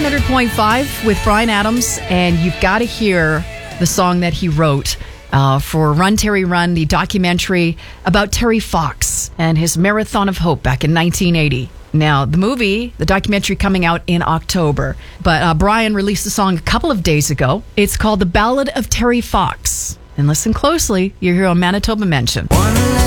100.5 with Bryan Adams, and you've got to hear the song that he wrote for Run, Terry, Run, the documentary about Terry Fox and his Marathon of Hope back in 1980. Now, the documentary coming out in October, but Bryan released the song a couple of days ago. It's called The Ballad of Terry Fox. And listen closely, you hear a Manitoba mention.